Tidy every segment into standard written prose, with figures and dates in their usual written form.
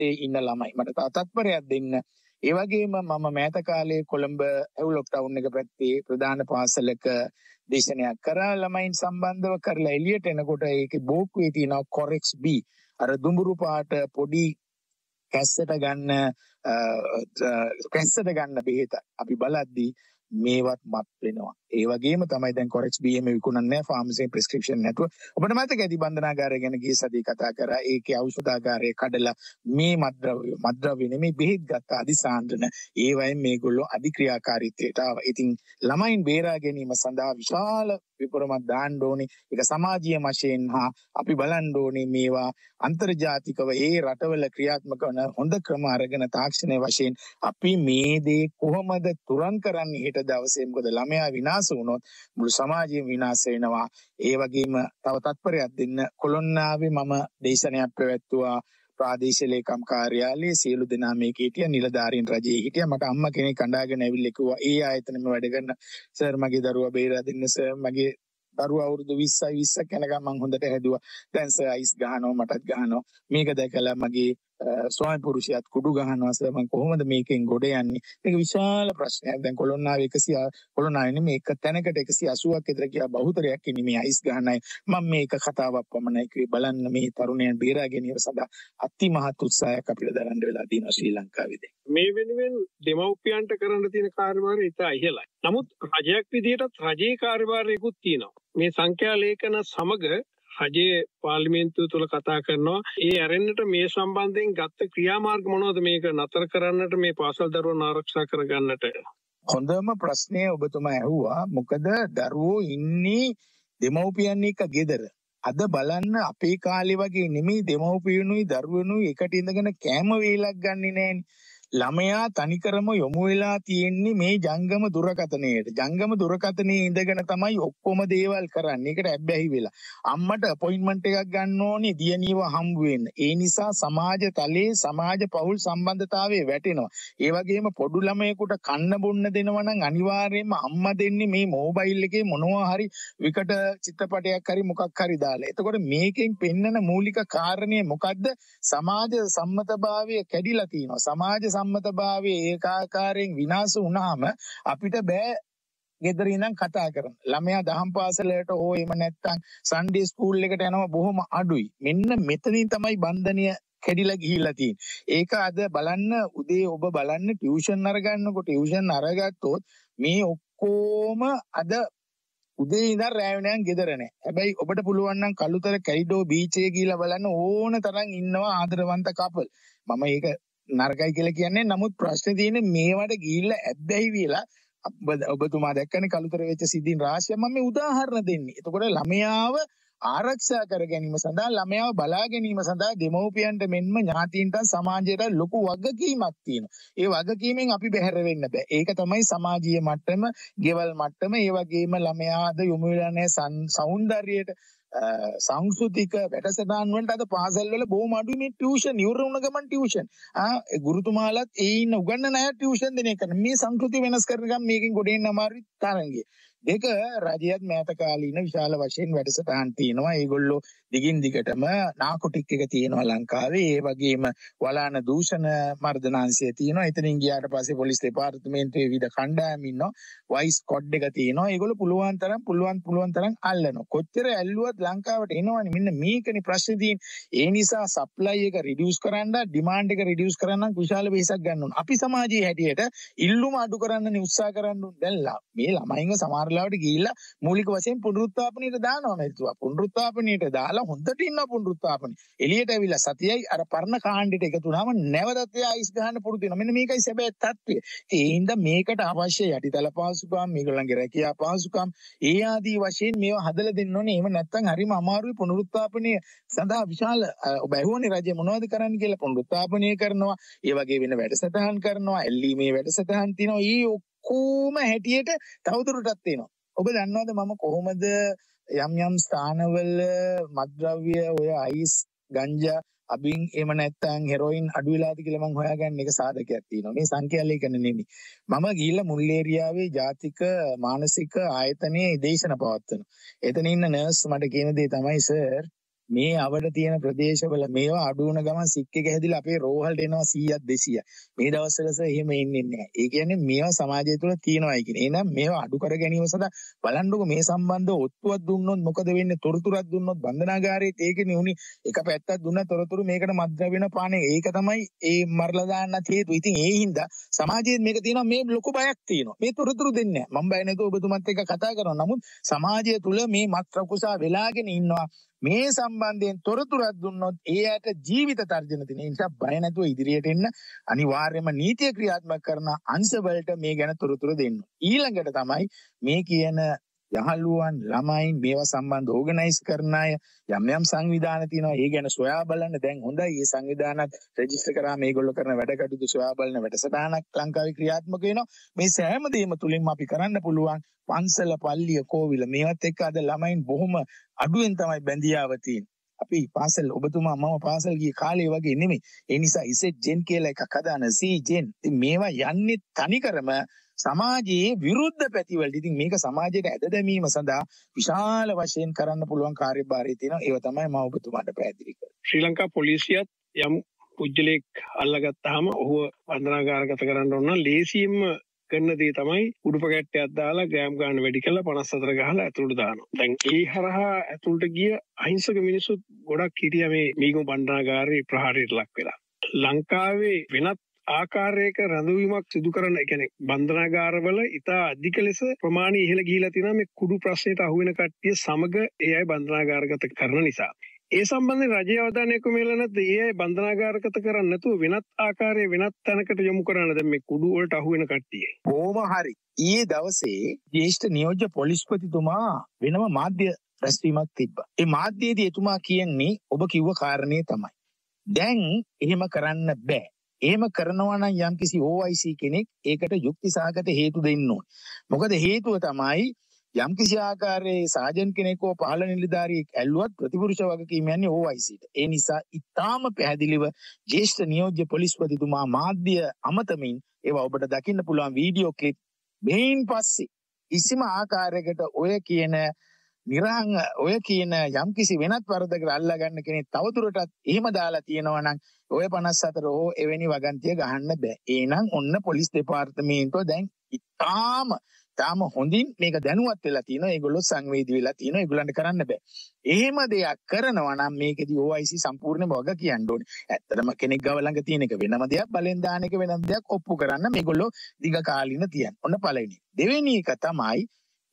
තත්ත්වයේ ඉන්න ළමයි. මට තත්පරයක් දෙන්න. ඒ වගේම මම මෑත කාලේ කොළඹ ඇවුලොක් ටවුන් එක පැත්තේ ප්‍රධාන පාසලක දේශනයක් කරා ළමයින් සම්බන්ධව කරලා එළියට එනකොට ඒකේ බෝක්කුවේ තියෙනවා කොරෙක්ස් B. අර දුඹුරු පාට පොඩි කැස්සට ගන්න බෙහෙත. අපි බලද්දී මේවත් මත් වෙනවා. ඒ වගේම තමයි දැන් කොරෙක්ස් B එහෙම විකුණන්නේ ෆාමසි ප්‍රෙස්ක්‍රිප්ෂන් නැතුව. ඔබට මතක ඇති බන්ධනාගාරය ගැන ගිය සතියේ කතා කරා. ඒකේ ඖෂධාගාරය කඩලා මේ මත්ද්‍රව්‍ය නෙමෙයි බෙහෙත් ගත්ත අදිසාන්ද්‍රන. ඒ වයින් මේගොල්ලෝ අධික්‍රියාකාරීත්වයට ආවා. ඉතින් ළමයින් බේරා ගැනීම සඳහා විශාල විපරමක් දාන්න ඕනේ. ඒක සමාජීය වශයෙන් හා අපි බලන්න ඕනේ මේවා අන්තර්ජාතිකව ඒ රටවල ක්‍රියාත්මක වන හොඳ ක්‍රම අරගෙන තාක්ෂණය වශයෙන් අපි මේ දේ කොහොමද තුරන් කරන්නේ හෙට දවසේ. මොකද ළමයා විනාශ වුණොත් මුළු සමාජයම විනාශ වෙනවා. ඒ වගේම තව තත්පරයක් දෙන්න කොළොන්නාවේ මම දේශනයක් පැවැත්තුවා. ප්‍රාදේශීය ලේකම් කාර්යාලයේ සියලු දෙනා මේකේ හිටියා. නිලධාරීන් රජයේ හිටියා. මට අම්මා කෙනෙක් අඬාගෙන ඇවිල්ලා කිව්වා ඒ ආයතනෙම වැඩ කරන සර් මගේ දරුවා බේරා දෙන්න සර්. මගේ දරුවා අවුරුදු 20ක් යනකම් මම හොඳට හැදුවා. දැන් සර් අයිස් ගහනවා මටත් ගහනවා. මේක දැකලා මගේ ස්වාමි පුරුෂයාත් කුඩු ගහනවා සර්. මම කොහොමද මේකෙන් ගොඩ යන්නේ? මේක විශාල ප්‍රශ්නයක්. දැන් කොළොන්නාවේ 100 කොළොන්නාවේ නෙමෙයි එක තැනකට 180ක් විතර ගියා බහුතරයක් ඉන්නේ මේ අයිස් ගහනයි. මම මේක කතාවක් පමණයි කිව්වේ. බලන්න මේ තරුණයන් බේරා ගැනීම සඳහා අතිමහත් උත්සාහයක් අපිට දරන්න වෙලා තියෙනවා ශ්‍රී ලංකාවේදී. මේ වෙනුවෙන් දෙමව්පියන්ට කරන්න තියෙන කාර්යභාරය ඉතා ඉහළයි. නමුත් රජයක් විදිහටත් රජයේ කාර්යභාරයකුත් තියෙනවා. මේ සංඛ්‍යා ලේඛන සමග රජයේ පාර්ලිමේන්තුව තුළ කතා කරනවා. ඒ ඇරෙන්නට මේ සම්බන්ධයෙන් ගත්ත ක්‍රියාමාර්ග මොනවද මේක නතර කරන්නට මේ පාසල් දරුවන් ආරක්ෂා කරගන්නට? හොඳම ප්‍රශ්නය ඔබතුමා ඇහුවා. මොකද දරුවෝ ඉන්නේ දෙමව්පියන් එක්ක ගෙදර. අද බලන්න අපේ කාලේ වගේ නෙමෙයි දෙමව්පියනුයි දරුවනුයි එකට ඉඳගෙන කෑම වේලක් ගන්නෙ නෑනේ. ළමයා තනිකරම යොමු වෙලා තියෙන්නේ මේ ජංගම දුරකථනයට. ජංගම දුරකථනයේ ඉඳගෙන තමයි ඔක්කොම දේවල් කරන්නේ. ඒකට ඇබ්බැහි වෙලා. අම්මට අපොයින්ට්මන්ට් එකක් ගන්න ඕනේ දියණියව හම්බ වෙන්න. ඒ නිසා සමාජ තලයේ සමාජ පෞල් සම්බන්ධතාවයේ වැටෙනවා. ඒ වගේම පොඩු ළමයෙකුට කන්න බොන්න දෙනවා නම් අනිවාර්යයෙන්ම අම්මා දෙන්නේ මේ මොබයිල් එකේ මොනවා හරි විකට චිත්‍රපටයක් හරි මොකක් හරි දාලා. එතකොට මේකෙන් පෙන්නන මූලික කාරණේ මොකද්ද? සමාජ සම්මතභාවය කැඩිලා තියෙනවා. සමාජ සම්මතභාවයේ ඒකාකාරයෙන් විනාශ වුණාම අපිට බෑ ගෙදර ඉඳන් කතා කරන්න. ළමයා දහම් පාසලට හෝ එහෙම නැත්නම් සන්ඩේ ස්කූල් එකට යනවා බොහොම අඩුයි. මෙන්න මෙතනින් තමයි බන්ධනය කැඩිලා ගිහිල්ලා තියෙන්නේ. ඒක අද බලන්න උදේ ඔබ බලන්න ටියුෂන් අරගන්නකොට ටියුෂන් අරගත්තොත් මේ ඔක්කොම අද උදේ ඉඳන් රැ වෙනකන් ගෙදර නැහැ. හැබැයි ඔබට පුළුවන් නම් කළුතර කැරිඩෝ බීච් එකේ ගිහිල්ලා බලන්න ඕන තරම් ඉන්නවා ආදරවන්ත කපල්. මම ඒක නරකයි කියලා කියන්නේ. නමුත් ප්‍රශ්නේ තියෙන්නේ මේවට ගිහිල්ලා ඇබ්බැහි වෙලා ඔබතුමා දැක්කනේ කළුතර වෙච්ච සිද්ධීන් රාශියක්. මම මේ උදාහරණ දෙන්නේ. එතකොට ළමයාව ආරක්ෂා කර ගැනීම සඳහා ළමයාව බලා ගැනීම සඳහා දෙමව්පියන්ට මෙන්ම ඥාතීන්ට සමාජයට ලොකු වගකීමක් තියෙනවා. ඒ වගකීමෙන් අපි බැහැර වෙන්න බෑ. ඒක තමයි සමාජීය මට්ටම, ගෙවල් මට්ටම, ඒ වගේම ළමයා අද යොමු වෙලා නැහැ සෞන්දර්යයට, සංස්කෘතික වැඩසටහන් වලට. අද පාසල් වල බොහොම අඩුයි මේ ටියුෂන්. ඉවර වුණ ගමන් ටියුෂන්. ගුරුතුමාලත් ඒ ඉන්න උගන්නන අය ටියුෂන් දෙන එක. මේ සංස්කෘතිය වෙනස් කරන ගමන් මේකෙන් ගොඩ එන්න අමාරුයි තරංගය. දෙක රජයත් මෑත කාලීන විශාල වශයෙන් වැඩසටහන් තියෙනවා. ඒගොල්ලෝ දිගින් දිගටම නාකොටික් එක තියෙනවා ලංකාවේ. ඒ වගේම වලාන දූෂණ මර්ධනාංශය තියෙනවා. එතනින් ගියාට පස්සේ පොලිස් දෙපාර්තමේන්තුවේ විවිධ කණ්ඩායම් ඉන්නවා. වයිස් කොඩ් එක තියෙනවා. ඒගොල්ලෝ පුළුවන් තරම් අල්ලනවා. කොච්චර ඇල්ලුවත් ලංකාවට එනවනේ. මෙන්න මේකනේ ප්‍රශ්නේ තියෙන්නේ. ඒ නිසා සප්ලයි එක රිඩියුස් කරන්න, ඩිමාන්ඩ් එක රිඩියුස් කරන්න විශාල වෙහෙසක් ගන්න ඕන. අපි සමාජයේ හැටියට ඉල්ලුම අඩු කරන්නනේ උත්සාහ කරන්න ඕන. දැන් මේ ළමයින්ව සමහර ලාවට ගිහිල්ලා මූලික වශයෙන් පුනරුත්ථාපනයට දානවා නේද? පුනරුත්ථාපනයට දාලා හොඳට ඉන්න පුනරුත්ථාපනය. එළියට ඇවිල්ලා සතියයි අර පරණ කාණ්ඩෙට එකතු වුණාම නැවතත් එයා අයිස් ගහන්න පුරුදු වෙනවා. මෙන්න මේකයි සැබෑ තත්ත්වය. ඒ හින්දා මේකට අවශ්‍ය යටිතල පහසුකම්, මේගොල්ලන්ගේ රැකියා පහසුකම්, ඒ ආදී වශයෙන් මේවා හදලා දෙන්න ඕනේ. එහෙම නැත්නම් හරිම අමාරුයි පුනරුත්ථාපනය සඳහා විශාල ඔබ ඇහුවනේ රජය මොනවද කරන්න කියලා. පුනරුත්ථාපනය කරනවා, ඒ වගේ වෙන වැඩසටහන් කරනවා, ඇල්ලීමේ වැඩසටහන් තියෙනවා. ඊ කොහොම හැටියට තවදුරටත් තියෙනවා. ඔබ දන්නවද මම කොහොමද යම් ස්ථානවල මත්ද්‍රව්‍ය ඔය අයිස් ගංජා අබින් එහෙම නැත්නම් හෙරොයින් අඩු වෙලාද කියලා මම හොයාගන්න එක සාධකයක් තියෙනවා. මේ සංඛ්‍යා ලේඛන නෙමෙයි. මම ගිහිල්ලා මුල් ඒරියාවේ ජාතික මානසික ආයතනයේ දේශන පවත්වනවා. එතන ඉන්න නර්ස් මට කියන දේ තමයි සර් මේ අවඩ තියෙන ප්‍රදේශවල මේවා අඩු වුණ ගමන් සික් එක හැදිලා අපේ රෝහලට එනවා 100ක් 200ක්. මේ දවස්වල එහෙම එන්නේ නැහැ. ඒ කියන්නේ මේවා සමාජය තුළ තියෙනවායි කියන්නේ. එහෙනම් මේවා අඩු කර ගැනීම සඳහා බලන්නකො මේ සම්බන්ධව ඔත්තුවක් දුන්නොත් මොකද වෙන්නේ? තොරතුරක් දුන්නොත් බන්ධනාගාරයේ ඒකනේ උනි එක පැත්තක් දුන්න තොරතුරු මේකට මත්ද්‍රව්‍යන පානේ. ඒක තමයි ඒ මරලා දාන්නත් හේතුව. ඉතින් ඒ හින්දා සමාජයේ මේක තියෙනවා මේ ලොකු බයක් තියෙනවා. මේ තොරතුරු දෙන්නේ නැහැ. මම බය නැතුව ඔබතුමත් එක්ක කතා කරනවා. නමුත් සමාජය තුළ මේ මත්‍රකුසා වෙලාගෙන ඉන්නවා. මේ සම්බන්ධයෙන් තොරතුරක් දුන්නොත් ඒ ඇයට ජීවිත තර්ජන තියෙන නිසා බය නැතුව ඉදිරියට එන්න අනිවාර්යයෙන්ම නීතිය ක්‍රියාත්මක කරන අංශවලට මේ ගැන තොරතුරු දෙන්න. ඊළඟට තමයි මේ කියන යහළුවන් ළමයින් මේවා සම්බන්ධ ඕගනයිස් කරන අය යම් යම් සංවිධාන තියෙනවා. ඒ ගැන සොයා බලන්න දැන් හොඳයි. මේ සංවිධානත් රෙජිස්ටර් කරා මේගොල්ලෝ කරන වැඩ කටයුතු සොයා බලන වැඩසටහනක් ලංකාවේ ක්‍රියාත්මක වෙනවා. මේ සෑම දෙයක්ම තුලින්ම අපි කරන්න පුළුවන් පන්සල පල්ලිය කෝවිල මේවත් එක්ක අද ළමයින් බොහොම අඩුවෙන් තමයි බැඳියාව තියෙන්නේ. අපි පාසල් ඔබතුමා මම පාසල් ගිය කාලේ වගේ නෙමෙයි. ඒ නිසා ඉසෙට් ජෙන් කියලා එකක් හදාන සී ජෙන්. ඉතින් මේවා යන්නේ තනිකරම සමාජයේ විරුද්ධ පැතිවලට. ඉතින් මේක සමාජයට ඇද දැමීම සඳහා විශාල වශයෙන් කරන්න පුළුවන් කාර්යභාරය තියෙනවා. ඒව තමයි මම ඔබතුමාට පැහැදිලි කරන්නේ. ශ්‍රී ලංකා පොලිසියත් යම් පුජ්‍යලෙක් අල්ලගත්තාම ඔහුව බන්ධනාගාරගත කරන්න ඕන ලේසියෙන්ම කරන දේ තමයි උඩුප කැට්ටයක් දාලා ග්‍රෑම් ගන්න වැඩි කරලා 54 ගහලා ඇතුළට දානවා. දැන් ඒ හරහා ඇතුළට ගිය අහිංසක මිනිස්සුත් ගොඩක් හිටියා මේ මීගම බන්ධනාගාරේ ප්‍රහාරයට ලක් වෙලා. ලංකාවේ වෙනත් ආකාරයක රැඳවීමක් සිදු කරන කියන්නේ බන්ධනාගාරවල ඉතා අධික ලෙස ප්‍රමාණය ඉහළ ගිහිලා තියෙනවා මේ කුඩු ප්‍රශ්නයට අහු වෙන කට්ටිය සමග ඒ අය බන්ධනාගාරගත කරන නිසා. ඒ සම්බන්ධයෙන් රජයේ අවධානය යොමු වෙලා නැත්නම් ඒ අය බන්ධනාගාරගත කරන්නේ නැතුව වෙනත් ආකාරයේ වෙනත් තැනකට යොමු කරන දැන් මේ කුඩු වලට අහු වෙන කට්ටිය. කොහොම හරි ඊයේ දවසේ ජ්‍යෙෂ්ඨ නියෝජ්‍ය පොලිස්පතිතුමා වෙනම මාධ්‍ය රැස්වීමක් තිබ්බා. ඒ මාධ්‍යයේදී එතුමා කියන්නේ ඔබ කිව්ව කාරණේ තමයි. දැන් එහෙම කරන්න බෑ. එහෙම කරනවා නම් යම්කිසි OIC කෙනෙක් ඒකට යුක්ති සහගත හේතු දෙන්න ඕනේ. මොකද හේතුව තමයි යම්කිසි ආකාරයේ සාජන් කෙනෙක්ව පහළ නිලධාරියෙක් ඇල්ලුවත් ප්‍රතිපුරුෂ වගකීම යන්නේ OICට. ඒ නිසා ඊටාම පැහැදිලිව ජ්‍යෙෂ්ඨ නියෝජ්‍ය පොලිස්පතිතුමා මාධ්‍ය අමතමින් ඒවා ඔබට දකින්න පුළුවන් වීඩියෝ ක්ලිප් මේන් පස්සේ කිසිම ආකාරයකට ඔය කියන යම්කිසි වෙනත් වරදකට අල්ලා ගන්න කෙනෙක් තවදුරටත් එහෙම දාලා තියෙනවා නම් ඔය 54 හෝ එවැනි වගන්තිය ගහන්න බෑ. එහෙනම් ඔන්න පොලිස් දෙපාර්තමේන්තුව දැන් තාම හොඳින් මේක දැනුවත් වෙලා තියෙනවා. ඒගොල්ලෝ සංවේදී වෙලා තියෙනවා. ඒගොල්ලන්ට කරන්න බෑ. එහෙම දෙයක් කරනවා නම් මේකෙදි OIC සම්පූර්ණයෙන්ම වග කියන්න ඕනේ. ඇත්තටම කෙනෙක් ගාව ළඟ තියෙන එක වෙනම දෙයක්, බලෙන් දාන එක වෙනම දෙයක්. ඔප්පු කරන්න මේගොල්ලෝ දිග කාලින තියන. ඔන්න පළවෙනි. දෙවෙනි එක තමයි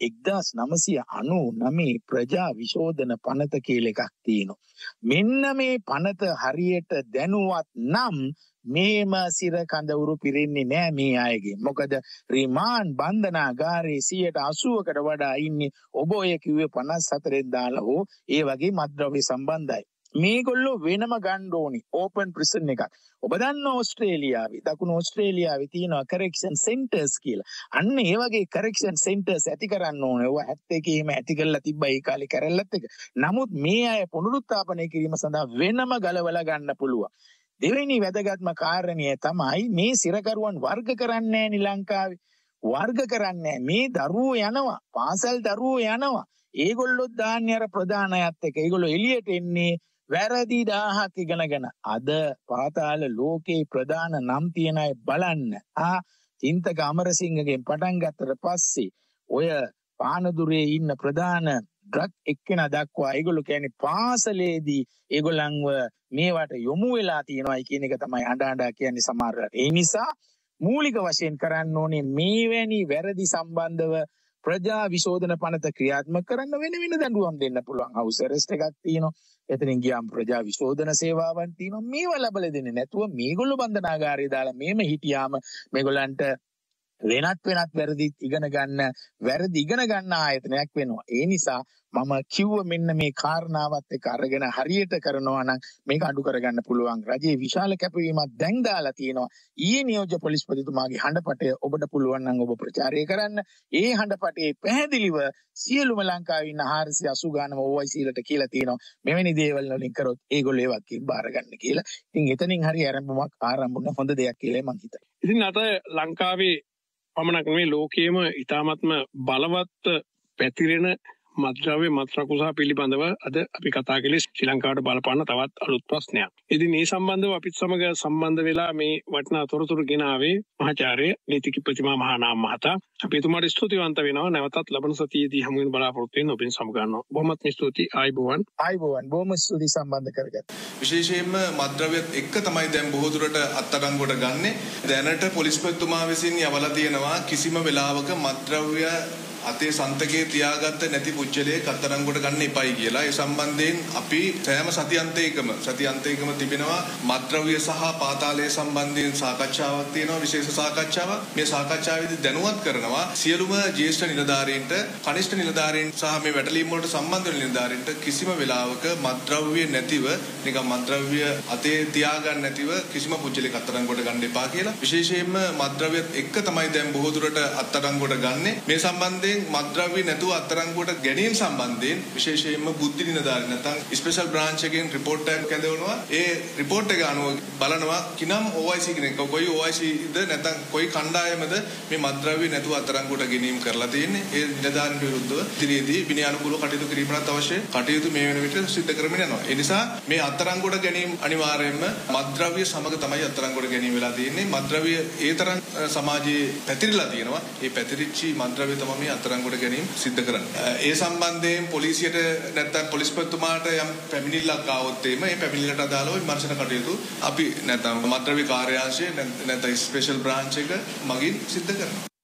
1999 ප්‍රජා විශෝධන පනත කියලා එකක් තියෙනවා. මෙන්න මේ පනත හරියට දැනුවත් නම් මේම සිර කඳවුරු පිරෙන්නේ නෑ මේ අයගේ. මොකද රිමාන්ඩ් බන්ධනාගාරයේ 80%කට වඩා ඉන්නේ ඔබ ඔය කිව්වේ 54න් දාලා හෝ ඒ වගේ මත්ද්‍රව්‍ය සම්බන්ධයි. මේගොල්ලෝ වෙනම ගන්න ඕනි ඕපන් ප්‍රිසන් එකක්. ඔබ දන්න ඕස්ට්‍රේලියාවේ දකුණු ඕස්ට්‍රේලියාවේ තියෙනවා කරෙක්ෂන් සෙන්ටර්ස් කියලා. අන්න ඒ වගේ කරෙක්ෂන් සෙන්ටර්ස් ඇති කරන්න ඕනේ. ඔය 71 එහෙම ඇති කරලා තිබ්බා ඒ කාලේ කරල්ලත් එක. නමුත් මේ අය පුනරුත්ථාපනය කිරීම සඳහා වෙනම ගලවලා ගන්න පුළුවන්. දෙවෙනි වැදගත්ම කාරණය තමයි මේ සිරකරුවන් වර්ග කරන්නේ නැහැ ලංකාවේ. වර්ග කරන්නේ මේ දරුවෝ යනවා පාසල් දරුවෝ යනවා. ඒගොල්ලෝ දාන්නේ අර ප්‍රධානයත් එක්ක. ඒගොල්ලෝ එළියට එන්නේ වැරදි 1000ක් ඉගෙනගෙන. අද පාතාල ලෝකේ ප්‍රධාන නම් තියන අය බලන්න. චින්තක අමරසිංහගෙන් පටන් ගත්තට පස්සේ ඔය පානදුරේ ඉන්න ප්‍රධාන ඩ්‍රග් එක්කෙනා දක්වා ඒගොල්ලෝ කියන්නේ පාසලේදී ඒගොල්ලන්ව මේවට යොමු වෙලා තියෙනවායි කියන එක තමයි අඬ කියන්නේ සමහරවිට. ඒ නිසා මූලික වශයෙන් කරන්න ඕනේ මේවැනි වැරදි සම්බන්ධව ප්‍රජා විශෝධන පනත ක්‍රියාත්මක කරන්න වෙන දඬුවම් දෙන්න පුළුවන්. හවුස් අරෙස්ට් එකක් තියෙනවා. එතනින් ගියාම ප්‍රජා විශෝධන සේවාවන් තියෙනවා. මේවා ලැබලා දෙන්නේ නැතුව මේගොල්ලෝ බන්ධනාගාරයේ දාලා මේම හිටියාම මේගොල්ලන්ට වෙනත් වැරදි ඉගෙන ගන්න ආයතනයක් වෙනවා. ඒ නිසා මම කිව්ව මෙන්න මේ කාරණාවත් එක්ක අරගෙන හරියට කරනවා නම් මේක අඩු කරගන්න පුළුවන්. රජයේ විශාල කැපවීමක් දැන් දාලා තියෙනවා. ඊයේ නියෝජ්‍ය පොලිස්පතිතුමාගේ හඬපටය ඔබට පුළුවන් නම් ඔබ ප්‍රචාරය කරන්න. ඒ හඬපටේ පැහැදිලිව සියලුම ලංකාවේ ඉන්න 480 ගානම OIC-ලට කියලා තියෙනවා. මෙවැනි දේවල් වලින් කරොත් ඒගොල්ලෝ ඒවත් බාර ගන්න කියලා. ඉතින් එතනින් හරි ආරම්භුන හොඳ දෙයක් කියලා මම හිතනවා. ඉතින් අද ලංකාවේ පමණක් නෙවෙයි ලෝකයේම ඉතාමත්ම බලවත් පැතිරෙන මත්ද්‍රව්‍ය මත්‍රකුසා පිළිබඳව අද අපි කතා කළේ ශ්‍රී ලංකාවට බලපාන තවත් අලුත් ප්‍රශ්නයක්. ඉතින් මේ සම්බන්ධව අපිත් සමග සම්බන්ධ වෙලා මේ වටිනා තොරතුරු ගෙනාවේ මහාචාර්ය නීතික ප්‍රතිමා මහානාම මහතා. අපි එතුමාට ස්තුතිවන්ත වෙනවා. නැවතත් ලබන සතියේදී හමු වෙන බලාපොරොත්තු වෙන ඔබෙන් සමුගන්නවා. බොහොමත් ස්තුතියි. ආයිබෝවන්. බොහොම ස්තුතියි සම්බන්ධ කරගන්න. විශේෂයෙන්ම මත්ද්‍රව්‍යත් එක්ක තමයි දැන් බොහෝ දුරට අත්අඩංගුවට ගන්නෙ. දැනට පොලිස්පතිතුමා විසින් යවලා තියෙනවා කිසිම වෙලාවක මත්ද්‍රව්‍ය අතේ සන්තකේ තියාගත්ත නැති පුච්චලයේ අත්අඩංගුවට ගන්න එපයි කියලා. ඒ සම්බන්ධයෙන් අපි සෑම සතියන්තයකම තිබෙනවා මත්ද්‍රව්‍ය සහ පාතාලය සම්බන්ධයෙන් සාකච්ඡාවක් තියෙනවා, විශේෂ සාකච්ඡාවක්. මේ සාකච්ඡාවේදී දැනුවත් කරනවා සියලුම ජ්‍යෙෂ්ඨ නිලධාරීන්ට, කනිෂ්ඨ නිලධාරීන් සහ මේ වැටලීම් වලට සම්බන්ධ වෙන නිලධාරීන්ට කිසිම වෙලාවක මත්ද්‍රව්‍ය නැතිව නිකන් මත්ද්‍රව්‍ය අතේ තියාගන්න නැතිව කිසිම පුච්චලයක අත්අඩංගුවට ගන්න එපා කියලා. විශේෂයෙන්ම මත්ද්‍රව්‍යත් එක්ක තමයි දැන් බොහෝ දුරට අත්අඩංගුවට ගන්නෙ. මේ සම්බන්ධයෙන් මත්ද්‍රව්‍ය නැතුව අත්අඩංගුවට ගැනීම සම්බන්ධයෙන් විශේෂයෙන්ම බුද්ධි නිලධාරීන් නැත්නම් ස්පෙෂල් බ්‍රාන්ච් එකෙන් රිපෝට් එකක් කැඳවනවා. ඒ රිපෝට් එක අනුව බලනවා කිනම් OIC කෙනෙක් කොයි OIC ද නැත්නම් කොයි කණ්ඩායමද මේ මත්ද්‍රව්‍ය නැතුව අත්අඩංගුවට ගැනීම කරලා තියෙන්නේ. ඒ නිලධාරීන් විරුද්ධව ඉදිරියේදී විනයානුකූලව කටයුතු කිරීමට අවශ්‍ය කටයුතු මේ වෙන විට සිදු කරමින් යනවා. ඒ නිසා මේ අත්අඩංගුවට ගැනීම අනිවාර්යයෙන්ම මත්ද්‍රව්‍ය සමග තමයි අත්අඩංගුවට ගැනීම වෙලා තියෙන්නේ. මත්ද්‍රව්‍ය ඒ තරම් සමාජයේ පැතිරිලා තියෙනවා. ඒ පැතිරිච්චි මත්ද්‍රව්‍ය තමයි මේ අත්අඩංගුවට ගැනීම සිද්ධ කරන්නේ. ඒ සම්බන්ධයෙන් පොලිසියට නැත්නම් පොලිස්පතිතුමාට යම් පැමිණිල්ලක් ආවොත් ඒ පැමිණිල්ලට අදාළව විමර්ශන කටයුතු අපි නැත්නම් මත්ද්‍රව්‍ය කාර්යාංශය නැත්නම් ස්පෙෂල් බ්‍රාන්ච් එක මගින් සිද්ධ කරනවා.